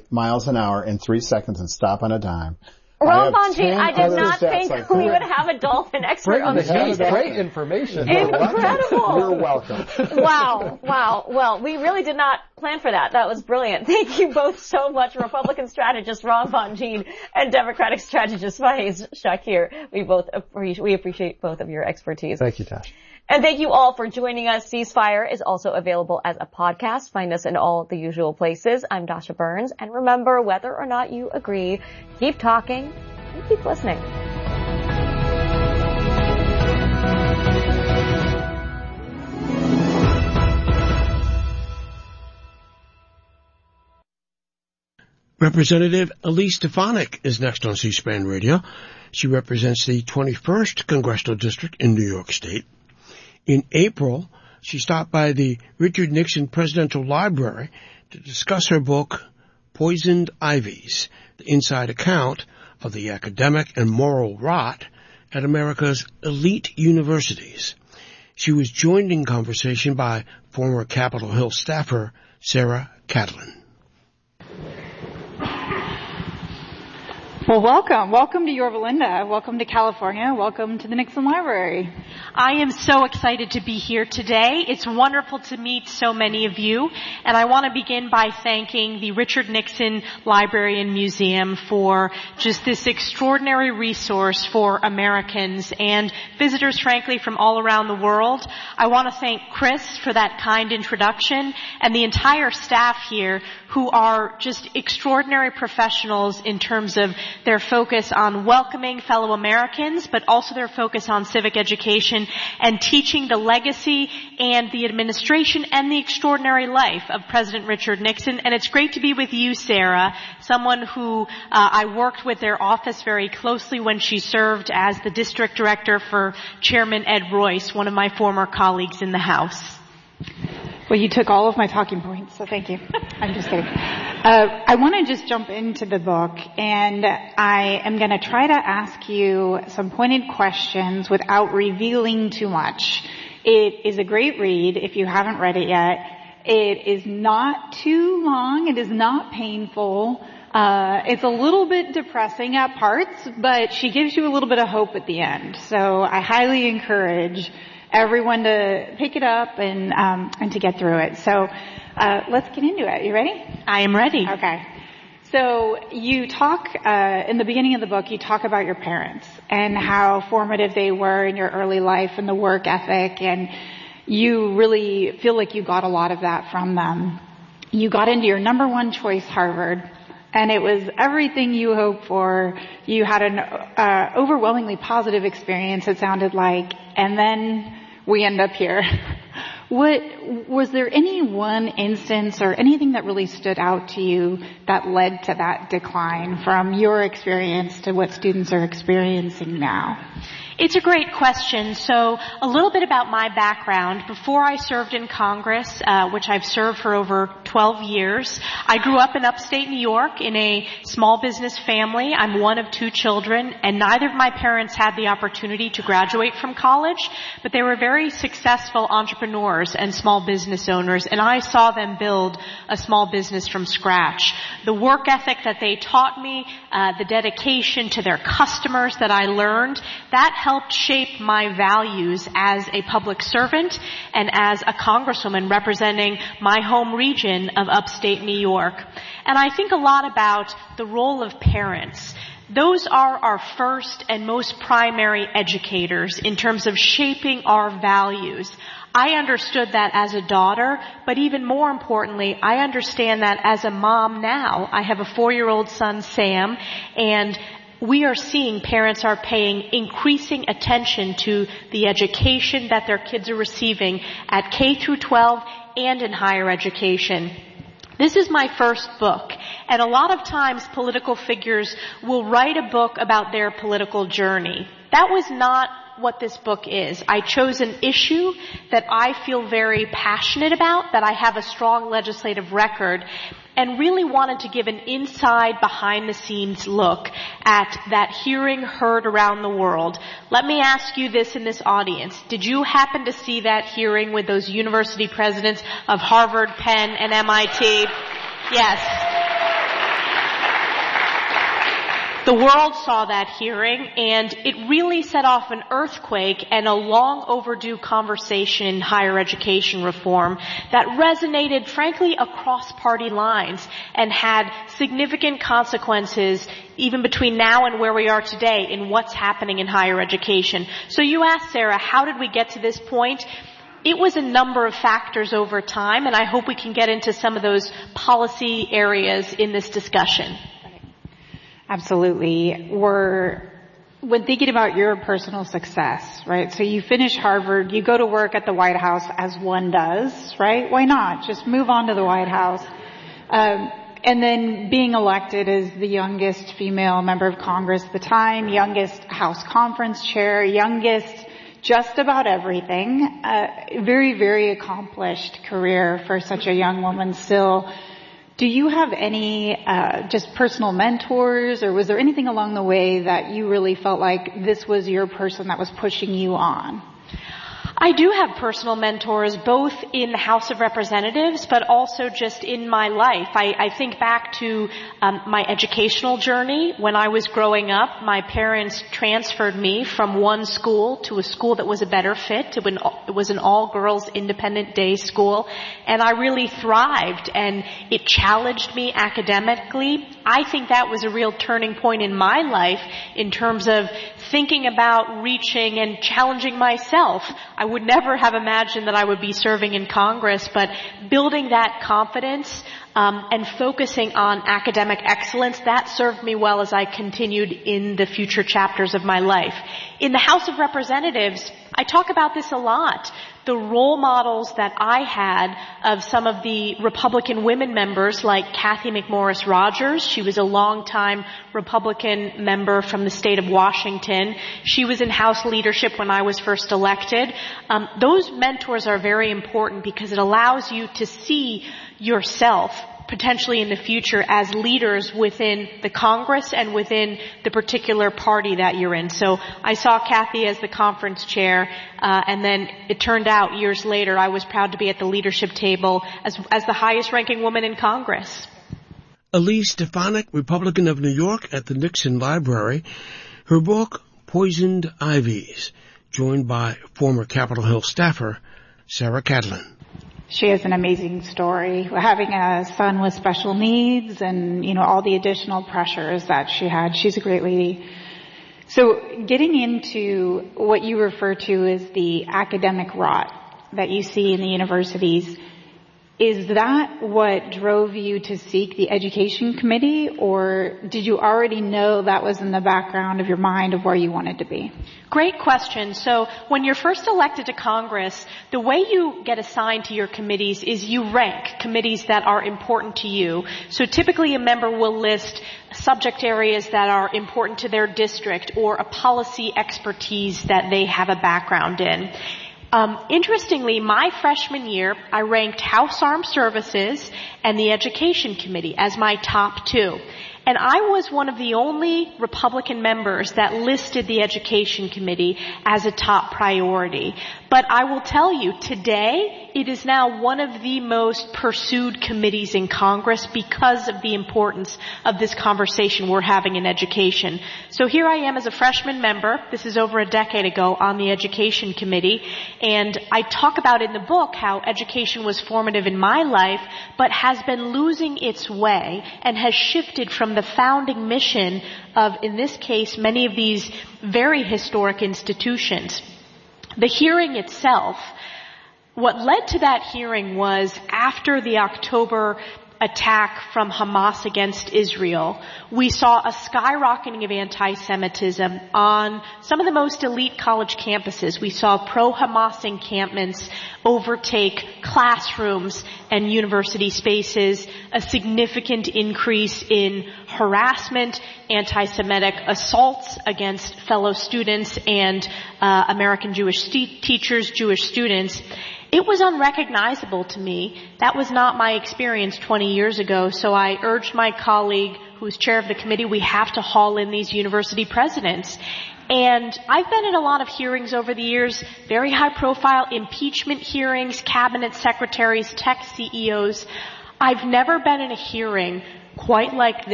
miles an hour in 3 seconds and stop on a dime. Ron Bonjean, I did not think we would have a dolphin expert on the show. Great information. Incredible. You're welcome. Wow. Well, we really did not plan for that. That was brilliant. Thank you both so much, Republican strategist Ron Bonjean and Democratic strategist Faiz Shakir. We appreciate both of your expertise. Thank you, Tash. And thank you all for joining us. Ceasefire is also available as a podcast. Find us in all the usual places. I'm Dasha Burns. And remember, whether or not you agree, keep talking and keep listening. Representative Elise Stefanik is next on C-SPAN Radio. She represents the 21st Congressional District in New York State. In April, she stopped by the Richard Nixon Presidential Library to discuss her book, Poisoned Ivies, the inside account of the academic and moral rot at America's elite universities. She was joined in conversation by former Capitol Hill staffer Sarah Catlin. Well, welcome. Welcome to Yorba Linda. Welcome to California. Welcome to the Nixon Library. I am so excited to be here today. It's wonderful to meet so many of you. And I want to begin by thanking the Richard Nixon Library and Museum for just this extraordinary resource for Americans and visitors, frankly, from all around the world. I want to thank Chris for that kind introduction and the entire staff here who are just extraordinary professionals in terms of their focus on welcoming fellow Americans, but also their focus on civic education and teaching the legacy and the administration and the extraordinary life of President Richard Nixon. And it's great to be with you, Sarah, someone who I worked with their office very closely when she served as the district director for Chairman Ed Royce, one of my former colleagues in the House. Well, you took all of my talking points, so thank you. I'm just kidding. I want to just jump into the book, and I am going to try to ask you some pointed questions without revealing too much. It is a great read if you haven't read it yet. It is not too long. It is not painful. It's a little bit depressing at parts, but she gives you a little bit of hope at the end. So I highly encourage everyone to pick it up and to get through it. So let's get into it. You ready? I am ready. Okay. So you talk in the beginning of the book, you talk about your parents and how formative they were in your early life and the work ethic, and you really feel like you got a lot of that from them. You got into your number one choice, Harvard, and it was everything you hoped for. You had an overwhelmingly positive experience, it sounded like, and then we end up here. Was there any one instance or anything that really stood out to you that led to that decline from your experience to what students are experiencing now? It's a great question. So a little bit about my background. Before I served in Congress, which I've served for over 12 years, I grew up in upstate New York in a small business family. I'm one of two children, and neither of my parents had the opportunity to graduate from college, but they were very successful entrepreneurs and small business owners, and I saw them build a small business from scratch. The work ethic that they taught me, the dedication to their customers that I learned, that helped shape my values as a public servant and as a congresswoman representing my home region of upstate New York. And I think a lot about the role of parents. Those are our first and most primary educators in terms of shaping our values. I understood that as a daughter, but even more importantly, I understand that as a mom now. I have a 4-year-old son, Sam, and we are seeing parents are paying increasing attention to the education that their kids are receiving at K through 12 and in higher education. This is my first book, and a lot of times political figures will write a book about their political journey. That was not what this book is. I chose an issue that I feel very passionate about, that I have a strong legislative record, and really wanted to give an inside, behind-the-scenes look at that hearing heard around the world. Let me ask you this in this audience. Did you happen to see that hearing with those university presidents of Harvard, Penn, and MIT? Yes. The world saw that hearing, and it really set off an earthquake and a long overdue conversation in higher education reform that resonated, frankly, across party lines and had significant consequences even between now and where we are today in what's happening in higher education. So you asked, Sarah, how did we get to this point? It was a number of factors over time, and I hope we can get into some of those policy areas in this discussion. Absolutely. When thinking about your personal success, right? So you finish Harvard, you go to work at the White House as one does, right? Why not? Just move on to the White House. And then being elected as the youngest female member of Congress at the time, youngest House Conference Chair, youngest just about everything. Very, very accomplished career for such a young woman still. Do you have any just personal mentors, or was there anything along the way that you really felt like this was your person that was pushing you on? I do have personal mentors, both in the House of Representatives, but also just in my life. I think back to my educational journey. When I was growing up, my parents transferred me from one school to a school that was a better fit. It was an all-girls independent day school, and I really thrived, and it challenged me academically. I think that was a real turning point in my life in terms of thinking about reaching and challenging myself. I would never have imagined that I would be serving in Congress, but building that confidence and focusing on academic excellence, that served me well as I continued in the future chapters of my life. In the House of Representatives, I talk about this a lot. The role models that I had of some of the Republican women members like Cathy McMorris Rodgers. She was a longtime Republican member from the state of Washington. She was in House leadership when I was first elected. Those mentors are very important because it allows you to see yourself potentially in the future as leaders within the Congress and within the particular party that you're in. So I saw Cathy as the conference chair, and then it turned out years later I was proud to be at the leadership table as the highest ranking woman in Congress. Elise Stefanik, Republican of New York at the Nixon Library. Her book, Poisoned Ivies, joined by former Capitol Hill staffer Sarah Catalin. She has an amazing story, having a son with special needs and, all the additional pressures that she had. She's a great lady. So getting into what you refer to as the academic rot that you see in the universities, is that what drove you to seek the Education Committee, or did you already know that was in the background of your mind of where you wanted to be? Great question. So when you're first elected to Congress, the way you get assigned to your committees is you rank committees that are important to you. So typically a member will list subject areas that are important to their district or a policy expertise that they have a background in. Interestingly, my freshman year, I ranked House Armed Services and the Education Committee as my top two. And I was one of the only Republican members that listed the Education Committee as a top priority. But I will tell you, today, it is now one of the most pursued committees in Congress because of the importance of this conversation we're having in education. So here I am as a freshman member, this is over a decade ago, on the Education Committee, and I talk about in the book how education was formative in my life, but has been losing its way and has shifted from the founding mission of, in this case, many of these very historic institutions. The hearing itself, what led to that hearing was after the October attack from Hamas against Israel, we saw a skyrocketing of anti-Semitism on some of the most elite college campuses. We saw pro-Hamas encampments overtake classrooms and university spaces, a significant increase in harassment, anti-Semitic assaults against fellow students and American Jewish teachers, Jewish students. It was unrecognizable to me. That was not my experience 20 years ago, so I urged my colleague, who's chair of the committee, we have to haul in these university presidents. And I've been in a lot of hearings over the years, very high profile impeachment hearings, cabinet secretaries, tech CEOs. I've never been in a hearing quite like this.